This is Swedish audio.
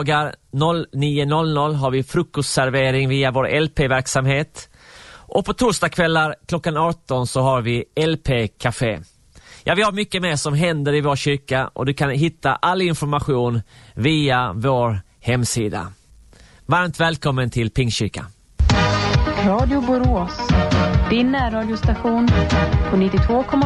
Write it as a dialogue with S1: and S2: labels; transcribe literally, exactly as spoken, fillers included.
S1: Söndagar nio noll noll har vi frukostservering via vår L P-verksamhet. Och på torsdagskvällar klockan arton så har vi L P-café. Ja, vi har mycket mer som händer i vår kyrka och du kan hitta all information via vår hemsida. Varmt välkommen till Pingstkyrkan.
S2: Radio Borås, din närradiostation på nittiotvå komma